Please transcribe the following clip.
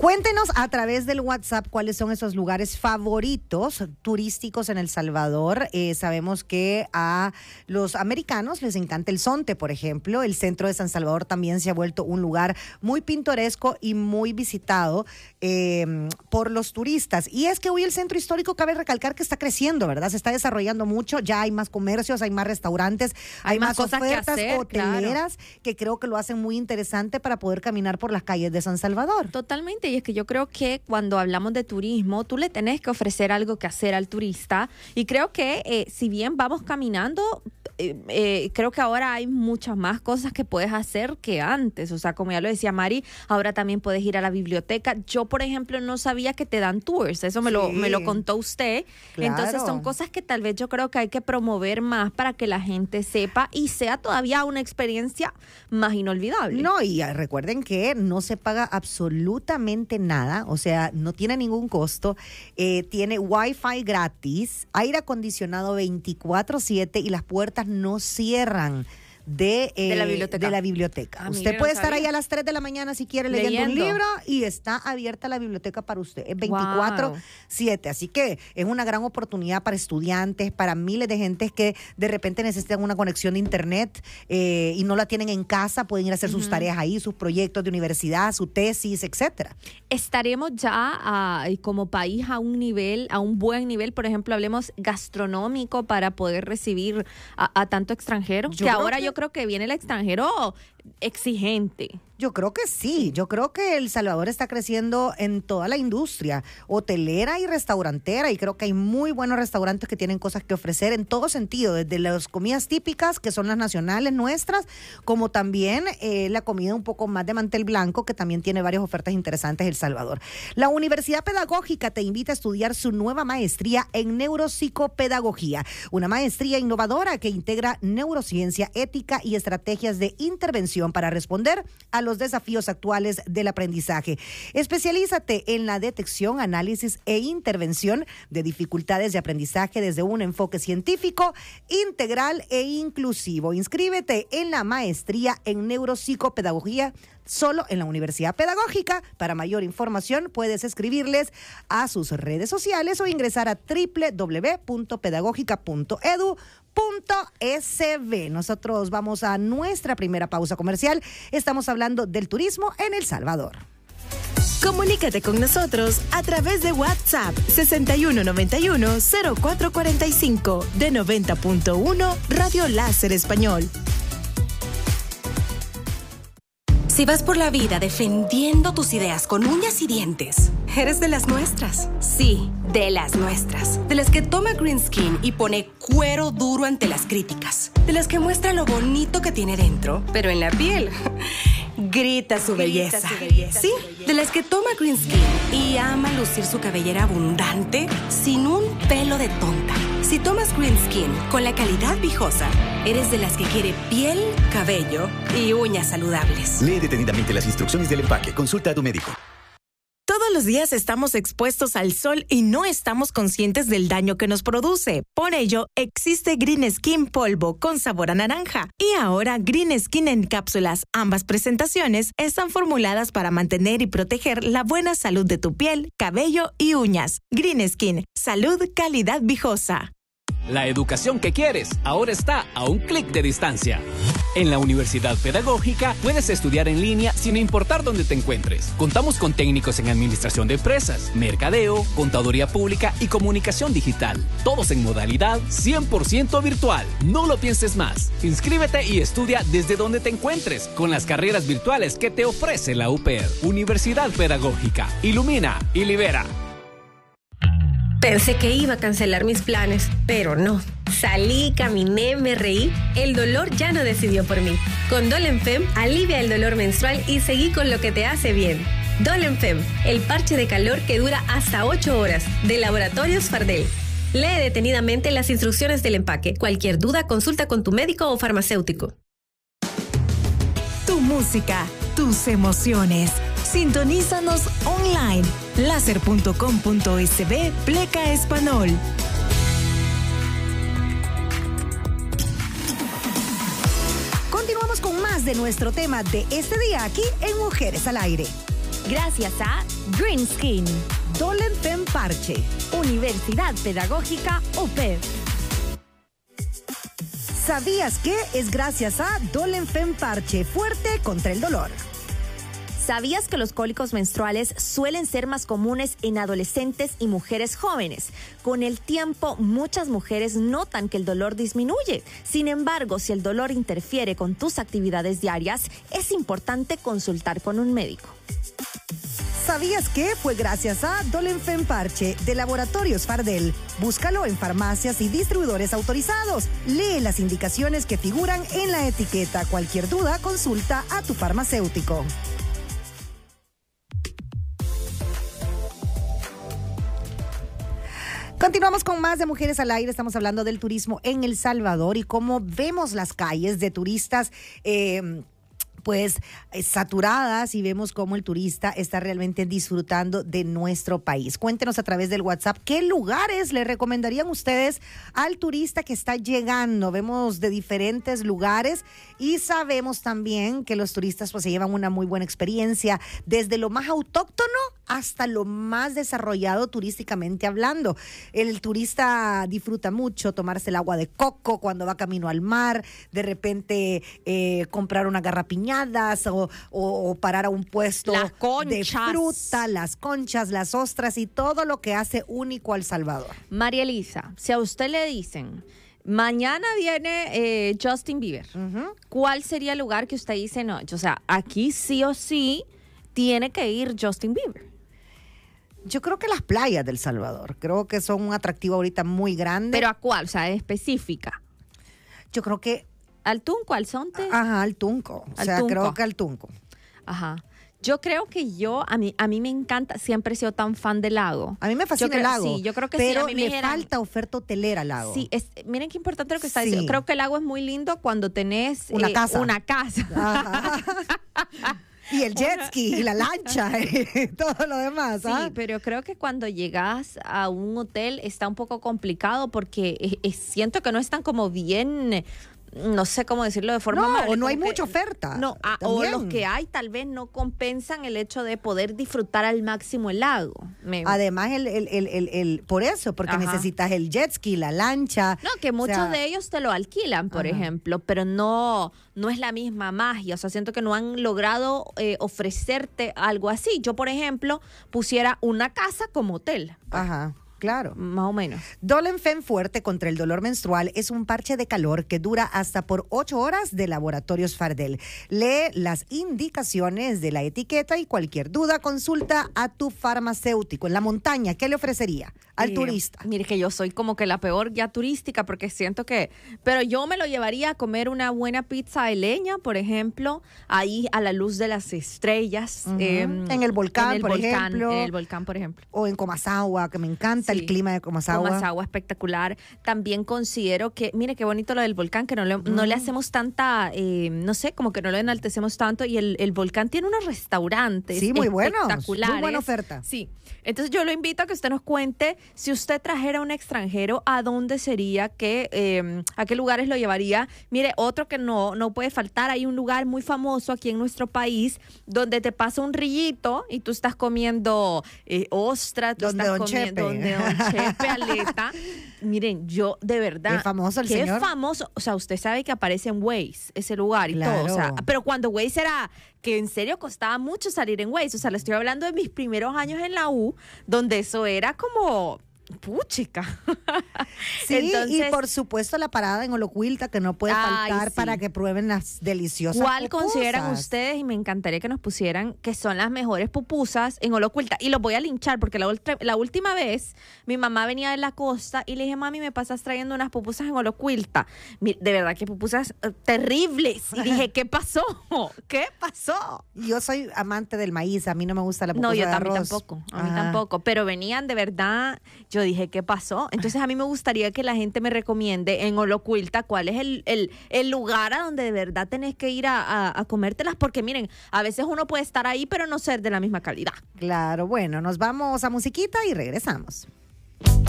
Cuéntenos a través del WhatsApp cuáles son esos lugares favoritos turísticos en El Salvador. Sabemos que a los americanos les encanta el Zonte, por ejemplo. El centro de San Salvador también se ha vuelto un lugar muy pintoresco y muy visitado por los turistas. Y es que hoy el centro histórico, cabe recalcar que está creciendo, ¿verdad? Se está desarrollando mucho, ya hay más comercios, hay más restaurantes, hay más ofertas hoteleras, claro, que creo que lo hacen muy interesante para poder caminar por las calles de San Salvador. Totalmente, y es que yo creo que cuando hablamos de turismo, tú le tenés que ofrecer algo que hacer al turista, y creo que si bien vamos caminando, creo que ahora hay muchas más cosas que puedes hacer que antes. O sea, como ya lo decía Mari, ahora también puedes ir a la biblioteca. Yo, por ejemplo, no sabía que te dan tours, eso me lo contó usted. Claro. Entonces son cosas que tal vez yo creo que hay que promover más para que la gente sepa y sea todavía una experiencia más inolvidable. No, y recuerden que no se paga absolutamente nada, o sea, no tiene ningún costo, tiene Wi-Fi gratis, aire acondicionado 24/7 y las puertas no cierran de la biblioteca. Usted puede estar ahí a las 3 de la mañana si quiere leyendo un libro y está abierta la biblioteca para usted. Es 24/7. Así que es una gran oportunidad para estudiantes, para miles de gentes que de repente necesitan una conexión de internet y no la tienen en casa. Pueden ir a hacer sus tareas ahí, sus proyectos de universidad, su tesis, etcétera. Estaremos ya como país a un buen nivel, por ejemplo, hablemos gastronómico, para poder recibir a tanto extranjero. Yo creo que viene el extranjero exigente. Yo creo que sí, yo creo que El Salvador está creciendo en toda la industria hotelera y restaurantera, y creo que hay muy buenos restaurantes que tienen cosas que ofrecer en todo sentido, desde las comidas típicas, que son las nacionales nuestras, como también la comida un poco más de mantel blanco, que también tiene varias ofertas interesantes El Salvador. La Universidad Pedagógica te invita a estudiar su nueva maestría en neuropsicopedagogía, una maestría innovadora que integra neurociencia, ética y estrategias de intervención para responder a los desafíos actuales del aprendizaje. Especialízate en la detección, análisis e intervención de dificultades de aprendizaje desde un enfoque científico, integral e inclusivo. Inscríbete en la maestría en neuropsicopedagogía solo en la Universidad Pedagógica. Para mayor información puedes escribirles a sus redes sociales o ingresar a www.pedagogica.edu.sb. Nosotros vamos a nuestra primera pausa comercial. Estamos hablando del turismo en El Salvador. Comunícate con nosotros a través de WhatsApp 6191-0445 de 90.1 Radio Láser Español. Si vas por la vida defendiendo tus ideas con uñas y dientes, eres de las nuestras. Sí, de las nuestras. De las que toma Green Skin y pone cuero duro ante las críticas. De las que muestra lo bonito que tiene dentro, pero en la piel grita su belleza. Sí, de las que toma Green Skin y ama lucir su cabellera abundante sin un pelo de tonta. Si tomas Green Skin con la calidad Vijosa, eres de las que quiere piel, cabello y uñas saludables. Lee detenidamente las instrucciones del empaque. Consulta a tu médico. Todos los días estamos expuestos al sol y no estamos conscientes del daño que nos produce. Por ello, existe Green Skin Polvo con sabor a naranja y ahora Green Skin en cápsulas. Ambas presentaciones están formuladas para mantener y proteger la buena salud de tu piel, cabello y uñas. Green Skin, salud, calidad Vijosa. La educación que quieres ahora está a un clic de distancia. En la Universidad Pedagógica puedes estudiar en línea sin importar dónde te encuentres. Contamos con técnicos en administración de empresas, mercadeo, contaduría pública y comunicación digital. Todos en modalidad 100% virtual. No lo pienses más. Inscríbete y estudia desde donde te encuentres con las carreras virtuales que te ofrece la UPED. Universidad Pedagógica. Ilumina y libera. Pensé que iba a cancelar mis planes, pero no. Salí, caminé, me reí. El dolor ya no decidió por mí. Con Dolenfem, alivia el dolor menstrual y seguí con lo que te hace bien. Dolenfem, el parche de calor que dura hasta 8 horas, de Laboratorios Fardel. Lee detenidamente las instrucciones del empaque. Cualquier duda, consulta con tu médico o farmacéutico. Tu música, tus emociones. Sintonízanos online. Láser.com.sb Pleca Español. Continuamos con más de nuestro tema de este día aquí en Mujeres al Aire. Gracias a Green Skin, Dolen Fem Parche, Universidad Pedagógica UPED. ¿Sabías que es gracias a Dolen Fem Parche, fuerte contra el dolor? ¿Sabías que los cólicos menstruales suelen ser más comunes en adolescentes y mujeres jóvenes? Con el tiempo, muchas mujeres notan que el dolor disminuye. Sin embargo, si el dolor interfiere con tus actividades diarias, es importante consultar con un médico. ¿Sabías que fue gracias a Dolen Fem Parche de Laboratorios Fardel? Búscalo en farmacias y distribuidores autorizados. Lee las indicaciones que figuran en la etiqueta. Cualquier duda, consulta a tu farmacéutico. Continuamos con más de Mujeres al Aire. Estamos hablando del turismo en El Salvador y cómo vemos las calles de turistas saturadas, y vemos cómo el turista está realmente disfrutando de nuestro país. Cuéntenos a través del WhatsApp qué lugares le recomendarían ustedes al turista que está llegando. Vemos de diferentes lugares y sabemos también que los turistas pues se llevan una muy buena experiencia, desde lo más autóctono hasta lo más desarrollado turísticamente hablando. El turista disfruta mucho tomarse el agua de coco cuando va camino al mar, de repente comprar una garrapiñada o parar a un puesto de fruta, las conchas, las ostras y todo lo que hace único a El Salvador. María Elisa, si a usted le dicen, mañana viene Justin Bieber, ¿cuál sería el lugar que usted dice, no, o sea, aquí sí o sí tiene que ir Justin Bieber? Yo creo que las playas del Salvador, creo que son un atractivo ahorita muy grande. ¿Pero a cuál? O sea, específica. Yo creo que ¿Al Tunco, al Zonte? Ajá, al Tunco. Creo que al Tunco. Ajá. Yo creo que a mí me encanta, siempre he sido tan fan del lago. A mí me fascina el lago. Sí, yo creo que pero sí. le falta oferta hotelera al lago. Sí, miren qué importante lo que está diciendo. Creo que el lago es muy lindo cuando tenés una casa. Ajá. Y el jet ski, y la lancha, y todo lo demás. Sí, pero creo que cuando llegas a un hotel está un poco complicado porque siento que no están como bien, no sé cómo decirlo de forma amable. O no hay mucha oferta. No, o los que hay tal vez no compensan el hecho de poder disfrutar al máximo el lago. Además, por eso, porque necesitas el jet ski, la lancha. No, que muchos de ellos te lo alquilan, por ejemplo, pero no es la misma magia. O sea, siento que no han logrado ofrecerte algo así. Yo, por ejemplo, pusiera una casa como hotel. Ajá. Claro. Más o menos. Dolen Fem Fuerte contra el dolor menstrual es un parche de calor que dura hasta por 8 horas de Laboratorios Fardel. Lee las indicaciones de la etiqueta y cualquier duda consulta a tu farmacéutico. En la montaña, ¿qué le ofrecería al turista? Mire que yo soy como que la peor guía turística porque siento que... Pero yo me lo llevaría a comer una buena pizza de leña, por ejemplo, ahí a la luz de las estrellas. En el volcán, por ejemplo. En el volcán, por ejemplo. O en Comasagua, que me encanta. El clima de Comasagua. Comasagua espectacular. También considero que, mire qué bonito lo del volcán, que no le hacemos tanta, no sé, como que no lo enaltecemos tanto. Y el volcán tiene unos restaurantes muy buenos, espectaculares. muy buena oferta. Sí. Entonces yo lo invito a que usted nos cuente, si usted trajera a un extranjero, ¿a dónde sería? ¿A qué lugares lo llevaría? Mire, otro que no puede faltar, hay un lugar muy famoso aquí en nuestro país donde te pasa un rillito y tú estás comiendo ostra, tú estás comiendo donde Don Chepe, aleta. Miren, yo de verdad. Qué famoso el señor. Qué famoso. O sea, usted sabe que aparece en Waze ese lugar y claro. todo. O sea, pero cuando Waze era que en serio costaba mucho salir en Waze. O sea, le estoy hablando de mis primeros años en la U, donde eso era como... puchica. Sí, entonces, y por supuesto la parada en Olocuilta, que no puede faltar para que prueben las deliciosas ¿cuál pupusas consideran ustedes? Y me encantaría que nos pusieran que son las mejores pupusas en Olocuilta. Y los voy a linchar porque la última vez mi mamá venía de la costa y le dije, mami, me pasas trayendo unas pupusas en Olocuilta. De verdad que pupusas terribles. Y dije, ¿qué pasó? ¿Qué pasó? Yo soy amante del maíz, a mí no me gusta la pupusa de arroz. A mí tampoco, pero venían de verdad, yo dije, ¿qué pasó? Entonces a mí me gustaría que la gente me recomiende en Olocuilta cuál es el lugar a donde de verdad tenés que ir a comértelas, porque miren, a veces uno puede estar ahí pero no ser de la misma calidad. Claro, bueno, nos vamos a musiquita y regresamos.